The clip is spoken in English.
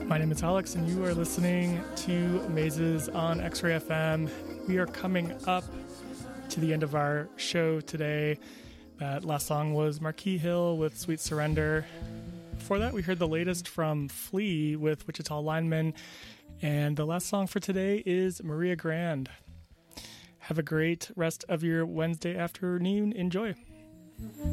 My name is Alex, and you are listening to Mazes on X-Ray FM. We are coming up to the end of our show today. That last song was Marquis Hill with Sweet Surrender. Before that, we heard the latest from Flea with Wichita Lineman. And the last song for today is Maria Grande. Have a great rest of your Wednesday afternoon. Enjoy.